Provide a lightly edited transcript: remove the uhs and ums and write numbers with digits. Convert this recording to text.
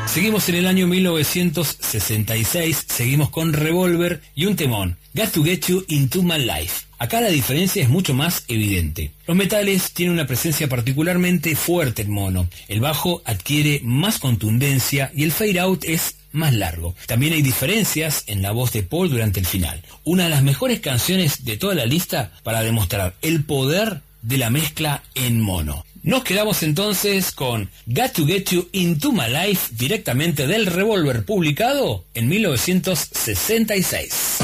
Seguimos en el año 1966, seguimos con Revolver y un temón, Got to Get You Into My Life. Acá la diferencia es mucho más evidente. Los metales tienen una presencia particularmente fuerte en mono. El bajo adquiere más contundencia y el fade out es más largo. También hay diferencias en la voz de Paul durante el final. Una de las mejores canciones de toda la lista para demostrar el poder de la mezcla en mono. Nos quedamos entonces con Got to Get You Into My Life directamente del Revolver, publicado en 1966.